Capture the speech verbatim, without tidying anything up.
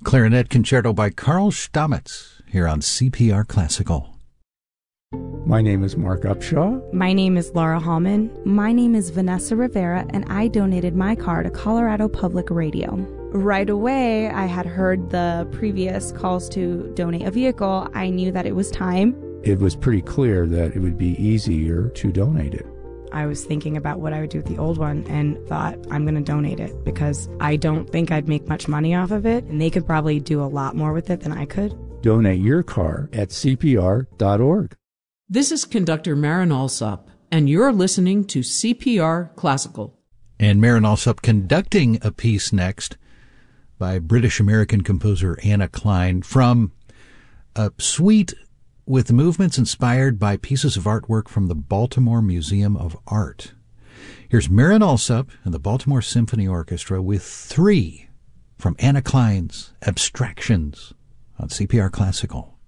Clarinet Concerto by Carl Stamitz here on C P R Classical. My name is Mark Upshaw. My name is Laura Hallman. My name is Vanessa Rivera, and I donated my car to Colorado Public Radio. Right away, I had heard the previous calls to donate a vehicle. I knew that it was time. It was pretty clear that it would be easier to donate it. I was thinking about what I would do with the old one and thought, I'm going to donate it because I don't think I'd make much money off of it, and they could probably do a lot more with it than I could. Donate your car at C P R dot org. This is conductor Marin Alsop, and you're listening to C P R Classical. And Marin Alsop conducting a piece next by British-American composer Anna Klein from a suite with movements inspired by pieces of artwork from the Baltimore Museum of Art. Here's Marin Alsop and the Baltimore Symphony Orchestra with three from Anna Klein's Abstractions on C P R Classical.